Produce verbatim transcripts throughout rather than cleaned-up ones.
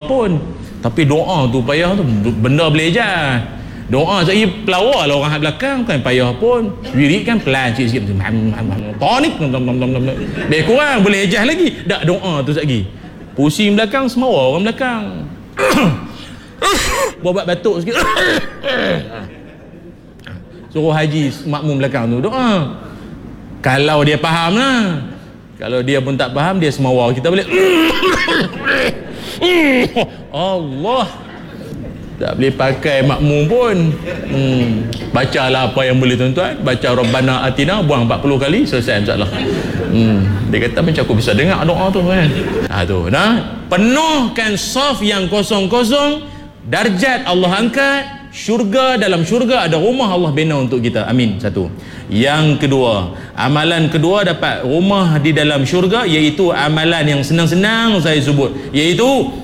pun. Tapi doa tu payah tu, benda boleh je. Doa sekali pelawar lah orang belakang, kan payah pun. Wirid kan pelan sikit-sikit. Tonik. Lebih kurang, boleh ejah lagi. Tak doa tu sekali. Pusing belakang, semua orang belakang. Buat batuk sikit. Suruh haji makmum belakang tu doa. Kalau dia faham lah. Kalau dia pun tak faham, dia semawar kita boleh. Allah. Tak boleh pakai makmum pun. hmm. Bacalah apa yang boleh tuan-tuan. Baca Rabbana Atina, buang empat puluh kali, selesai insyaAllah. hmm. Dia kata macam aku bisa dengar doa tu kan. Ha, tu, nah? Penuhkan saf yang kosong-kosong. Darjat Allah angkat. Syurga, dalam syurga ada rumah Allah bina untuk kita. Amin. Satu. Yang kedua, amalan kedua dapat rumah di dalam syurga, iaitu amalan yang senang-senang saya sebut, iaitu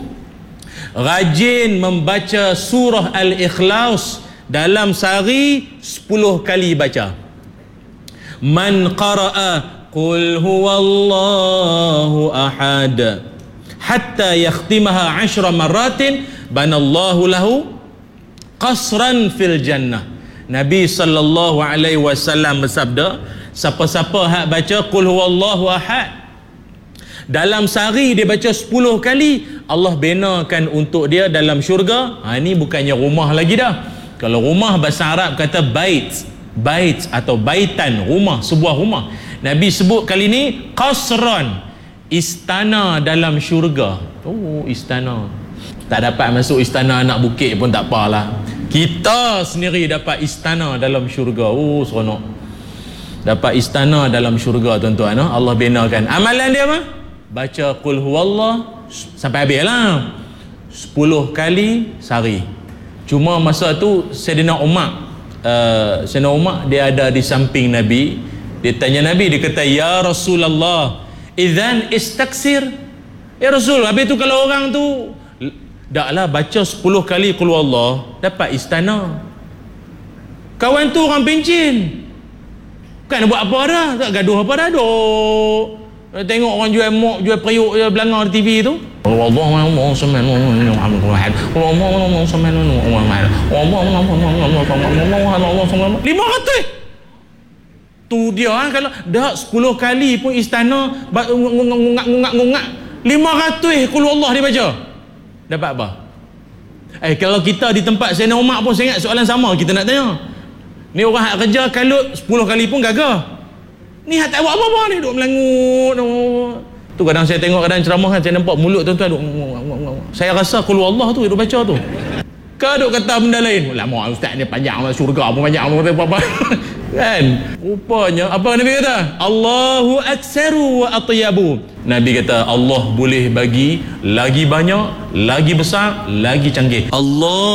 rajin membaca surah Al-Ikhlas dalam sehari sepuluh kali baca. Man qara'a qul huwallahu ahad hatta yakhtimaha ashra marratin banallahu lahu qasran fil jannah. Nabi sallallahu alaihi wasallam bersabda, siapa-siapa hak baca qul huwallahu ahad dalam sehari dia baca sepuluh kali, Allah benakan untuk dia dalam syurga. Ha, ini bukannya rumah lagi dah. Kalau rumah bahasa Arab kata bait, bait atau baitan, rumah, sebuah rumah. Nabi sebut kali ini qasran, istana dalam syurga. Oh, istana. Tak dapat masuk istana anak bukit pun tak apalah. Kita sendiri dapat istana dalam syurga. Oh, seronok. Dapat istana dalam syurga tuan-tuan. Allah benakan. Amalan dia apa? Baca qul huwallah sampai habis lah sepuluh kali sehari. Cuma masa tu Sayyidina Umar uh, Sayyidina Umar dia ada di samping Nabi. Dia tanya Nabi, dia kata, ya Rasulullah, idzan istaksir. Ya Rasul, habis tu kalau orang tu daklah baca sepuluh kali qul huwallah dapat istana. Kawan tu orang pencin, kan buat apa dah, tak gaduh apa dah, duk tengok orang jual mok, jual periuk, jual belanga di T V tu. lima ratus tu dia kan. Kalau dah sepuluh kali pun istana ngungak-ngungak lima ratus qul Allah dia baca, dapat apa? Eh, kalau kita di tempat Sayyidina Umar pun saya ingat soalan sama kita nak tanya. Ni orang hak kerja kalut sepuluh kali pun gagah. Ni hak tak buat apa-apa ni, duk melangut. Tu kadang saya tengok, kadang ceramah kan, saya nampak mulut tuan-tuan duk, saya rasa qul Allah tu duk baca tu. Kau duk kata benda lain. Lama ustaz ni panjang lah, syurga pun panjang lah, apa-apa. Kan? Rupanya apa Nabi kata? Allahu aksaru wa atyabu. Nabi kata Allah boleh bagi lagi banyak, lagi besar, lagi canggih. Allah